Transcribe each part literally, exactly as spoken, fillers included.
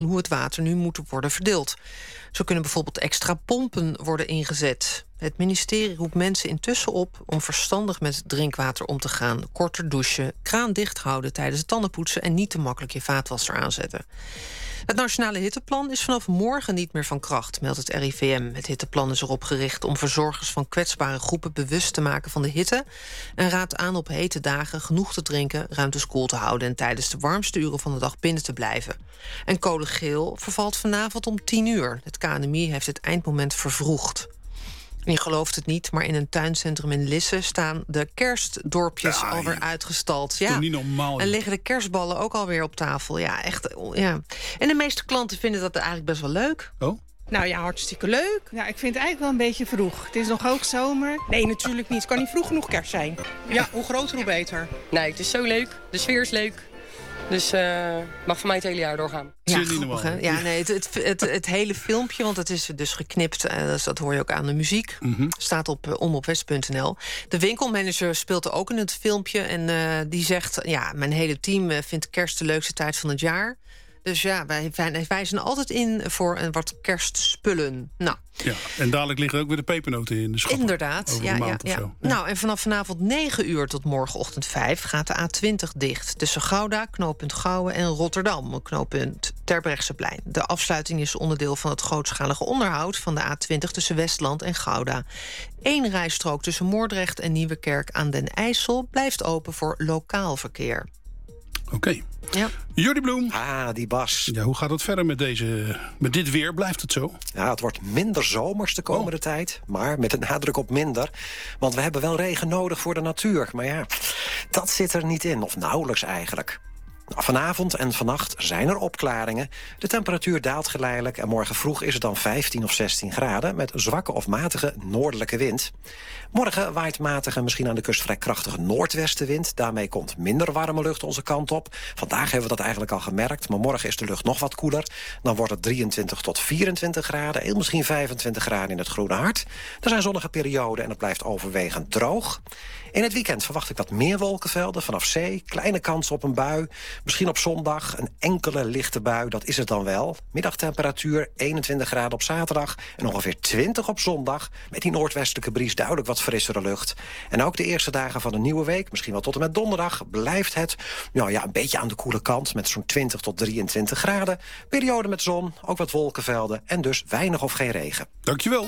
hoe het water nu moet worden verdeeld. Zo kunnen bijvoorbeeld extra pompen worden ingezet. Het ministerie roept mensen intussen op om verstandig met drinkwater om te gaan. Korter douchen, kraan dicht houden tijdens het tandenpoetsen en niet te makkelijk je vaatwasser aanzetten. Het Nationale Hitteplan is vanaf morgen niet meer van kracht, meldt het R I V M. Het hitteplan is erop gericht om verzorgers van kwetsbare groepen bewust te maken van de hitte en raadt aan op hete dagen genoeg te drinken, ruimtes koel te houden en tijdens de warmste uren van de dag binnen te blijven. En code geel vervalt vanavond om tien uur. Het K N M I heeft het eindmoment vervroegd. Je gelooft het niet, maar in een tuincentrum in Lisse staan de kerstdorpjes Ja, alweer uitgestald. Ja. Niet normaal. En liggen de kerstballen ook alweer op tafel. Ja, echt. Ja. En de meeste klanten vinden dat eigenlijk best wel leuk. Oh? Nou ja, hartstikke leuk. Nou, ik vind het eigenlijk wel een beetje vroeg. Het is nog hoogzomer. Nee, natuurlijk niet. Het kan niet vroeg genoeg kerst zijn. Ja, hoe groter, hoe beter. Nee, het is zo leuk. De sfeer is leuk. Dus uh, mag voor mij het hele jaar doorgaan. Ja, grappig, hè? Ja, nee, het, het, het, het hele filmpje, want het is dus geknipt, uh, dus dat hoor je ook aan de muziek, Mm-hmm. staat op uh, omopwest punt n l. De winkelmanager speelt er ook in het filmpje en uh, die zegt, ja, mijn hele team uh, vindt kerst de leukste tijd van het jaar. Dus ja, wij wijzen altijd in voor uh, wat kerstspullen. Nou. Ja, en dadelijk liggen ook weer de pepernoten in de schappen. Inderdaad, over ja, een ja, maand of ja. zo. Ja. Nou, en vanaf vanavond negen uur tot morgenochtend vijf gaat de A twintig dicht. Tussen Gouda, knooppunt Gouwen en Rotterdam, knooppunt Terbrechtseplein. De afsluiting is onderdeel van het grootschalige onderhoud van de A twintig tussen Westland en Gouda. Eén rijstrook tussen Moordrecht en Nieuwekerk aan den IJssel blijft open voor lokaal verkeer. Oké. Okay. Ja. Jordi Bloem. Ah, die Bas. Ja, hoe gaat het verder met, deze, met dit weer? Blijft het zo? Ja, het wordt minder zomers de komende oh. tijd. Maar met een nadruk op minder. Want we hebben wel regen nodig voor de natuur. Maar ja, dat zit er niet in. Of nauwelijks eigenlijk. Vanavond en vannacht zijn er opklaringen. De temperatuur daalt geleidelijk en morgen vroeg is het dan vijftien of zestien graden... met zwakke of matige noordelijke wind. Morgen waait matige, misschien aan de kust vrij krachtige noordwestenwind. Daarmee komt minder warme lucht onze kant op. Vandaag hebben we dat eigenlijk al gemerkt, maar morgen is de lucht nog wat koeler. Dan wordt het drieëntwintig tot vierentwintig graden, heel misschien vijfentwintig graden in het Groene Hart. Er zijn zonnige perioden en het blijft overwegend droog. In het weekend verwacht ik wat meer wolkenvelden vanaf zee. Kleine kans op een bui. Misschien op zondag een enkele lichte bui, dat is het dan wel. Middagtemperatuur eenentwintig graden op zaterdag en ongeveer twintig op zondag. Met die noordwestelijke bries duidelijk wat frissere lucht. En ook de eerste dagen van de nieuwe week, misschien wel tot en met donderdag, blijft het nou ja, een beetje aan de koele kant met zo'n twintig tot drieëntwintig graden. Periode met zon, ook wat wolkenvelden en dus weinig of geen regen. Dankjewel.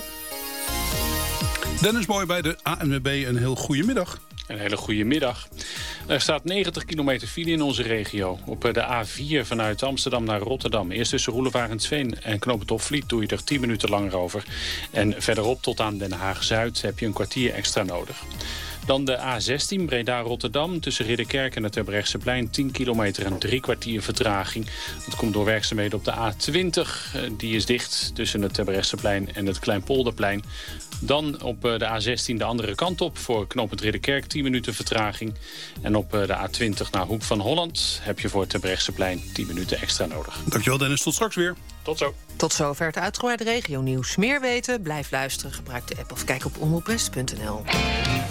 Dennis Mooi bij de A N W B, een heel goede middag. Een hele goede middag. Er staat negentig kilometer file in onze regio. Op de A vier vanuit Amsterdam naar Rotterdam. Eerst tussen Roelevarensveen en Knoopend Hofvliet doe je er tien minuten langer over. En verderop tot aan Den Haag-Zuid heb je een kwartier extra nodig. Dan de A zestien Breda-Rotterdam tussen Ridderkerk en het Terbrechtseplein. tien kilometer en drie kwartier vertraging. Dat komt door werkzaamheden op de A twintig. Die is dicht tussen het Terbrechtseplein en het Kleinpolderplein. Dan op de A zestien de andere kant op voor knooppunt Ridderkerk tien minuten vertraging. En op de A twintig naar Hoek van Holland heb je voor het Terbrechtseplein tien minuten extra nodig. Dankjewel Dennis, tot straks weer. Tot zo. Tot zover het uitgebreide regionieuws. Meer weten? Blijf luisteren, gebruik de app of kijk op omroepwest punt n l.